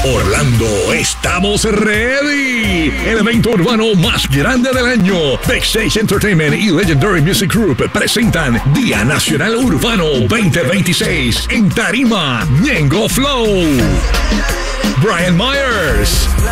Orlando, estamos ready. El evento urbano más grande del año. Backstage Entertainment y Legendary Music Group presentan Día Nacional Urbano 2026 en Tarima, Ñengo Flow. Brian Myers,